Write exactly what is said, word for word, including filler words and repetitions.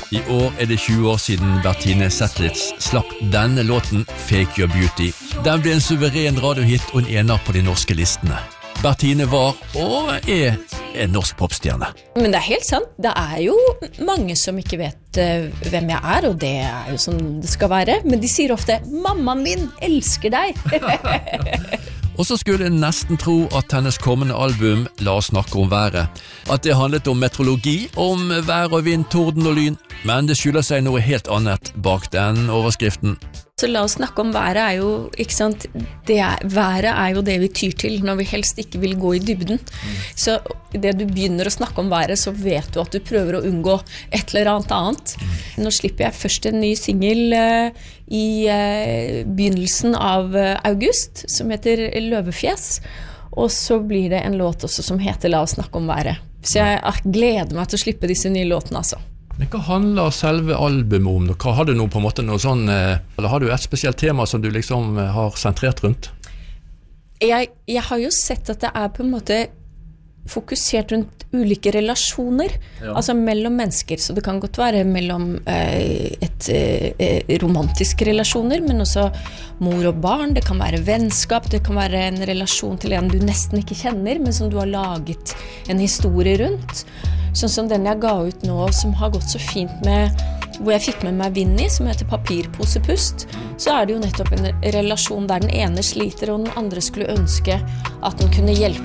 I år er det tjue år siden Bertine Zetlitz slapp denne låten Fake Your Beauty. Den ble en suveren radiohit og en ener på de norske listene. Bertine var og er en norsk popstjerne. Men det er helt sant. Det er jo mange som ikke vet uh, hvem jeg er, og det er jo som det skal være. Men de sier ofte, mammaen min elsker deg. Og så skulle en nesten tro at hennes kommende album, La oss snakke om været, at det handlet om meteorologi, om vær og vind, torden og lyn, men det skjuler seg noe helt annet bak den overskriften. Så la oss snakke om været er jo, ikke sant, det er, været er jo det vi tyr til når vi helst ikke vil gå i dybden. Mm. Så det du begynner å snakke om været, så vet du at du prøver å unngå et eller annet annet. Mm. Nå slipper jeg først en ny single uh, i uh, begynnelsen av uh, august, som heter Løvefjes, og så blir det en låt også som heter La oss snakke om været. Så jeg uh, gleder meg til å slippe disse nye låtene, altså. Men hva handler selve albumet om? Hva har du nå på en måte noe sånn, eller har du et spesielt tema som du liksom har sentrert rundt? Jeg, jeg har jo sett at det er på en måte fokusert rundt ulike relasjoner, ja. Altså mellom mennesker, så det kan godt være mellom eh, et, eh, romantiske relasjoner, men også mor og barn, det kan være vennskap, det kan være en relasjon til en du nesten ikke kjenner, men som du har laget en historie rundt. Sånn som den jeg ga ut nå, som har gått så fint med, hvor jeg fikk med meg Vinnie, som heter Papirposepust, så er det jo nettopp en relasjon der den ene sliter, og den andre skulle ønske at den kunne hjelpe